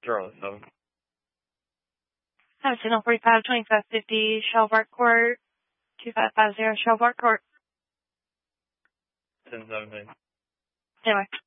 Charlie 7. Have signal 45, 2550, Shelvark Court, 2550, Shelvark Court. 1017. Anyway.